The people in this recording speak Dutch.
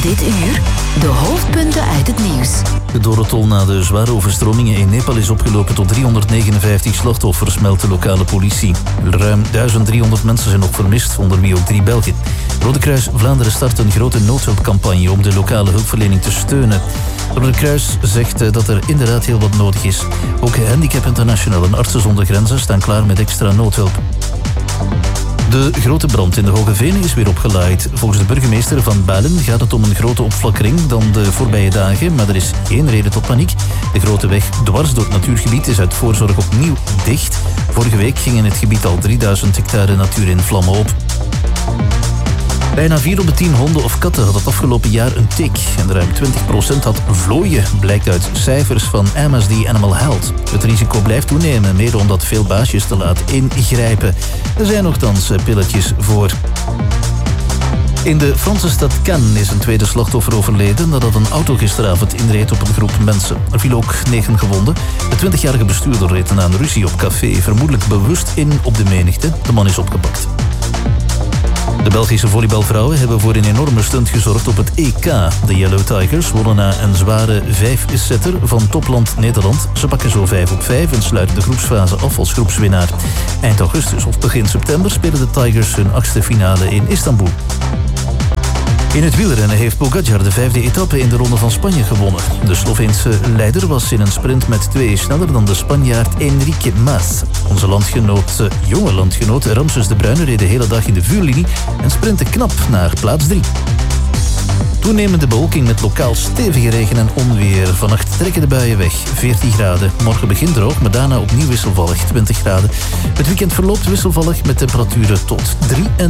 Dit uur de hoofdpunten uit het nieuws. De dodentol na de zware overstromingen in Nepal is opgelopen tot 359 slachtoffers, meldt de lokale politie. Ruim 1300 mensen zijn nog vermist, onder wie ook 3 Belgen. Rode Kruis Vlaanderen start een grote noodhulpcampagne om de lokale hulpverlening te steunen. Rode Kruis zegt dat er inderdaad heel wat nodig is. Ook Handicap International en Artsen zonder Grenzen staan klaar met extra noodhulp. De grote brand in de Hoge Venen is weer opgelaaid. Volgens de burgemeester van Balen gaat het om een grote opflakkering dan de voorbije dagen, maar er is geen reden tot paniek. De grote weg dwars door het natuurgebied is uit voorzorg opnieuw dicht. Vorige week ging in het gebied al 3000 hectare natuur in vlammen op. Bijna 4 op de 10 honden of katten had het afgelopen jaar een tik. En ruim 20% had vlooien, blijkt uit cijfers van MSD Animal Health. Het risico blijft toenemen, mede omdat veel baasjes te laat ingrijpen. Er zijn nogthans pilletjes voor. In de Franse stad Cannes is een tweede slachtoffer overleden nadat een auto gisteravond inreed op een groep mensen. Er vielen ook 9 gewonden. De 20-jarige bestuurder reed na een ruzie op café vermoedelijk bewust in op de menigte. De man is opgepakt. De Belgische volleybalvrouwen hebben voor een enorme stunt gezorgd op het EK. De Yellow Tigers wonnen na een zware 5-setter van topland Nederland. Ze pakken zo 5 op 5 en sluiten de groepsfase af als groepswinnaar. Eind augustus of begin september spelen de Tigers hun 8e finale in Istanbul. In het wielrennen heeft Pogačar de 5e etappe in de Ronde van Spanje gewonnen. De Sloveense leider was in een sprint met 2 sneller dan de Spanjaard Enrique Mas. Onze jonge landgenoot Ramses de Bruyne reed de hele dag in de vuurlinie en sprintte knap naar plaats 3. Toenemende bewolking met lokaal stevige regen en onweer. Vannacht trekken de buien weg, 14 graden. Morgen begint droog, maar daarna opnieuw wisselvallig, 20 graden. Het weekend verloopt wisselvallig met temperaturen tot 23